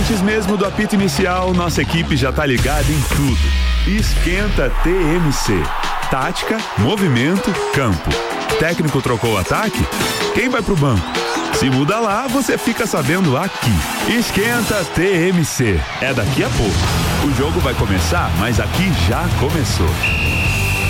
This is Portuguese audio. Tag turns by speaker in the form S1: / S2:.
S1: Antes mesmo do apito inicial, nossa equipe já tá ligada em tudo. Esquenta TMC. Tática, movimento, campo. Técnico trocou o ataque? Quem vai pro banco? Se muda lá, você fica sabendo aqui. Esquenta TMC. É daqui a pouco. O jogo vai começar, mas aqui já começou.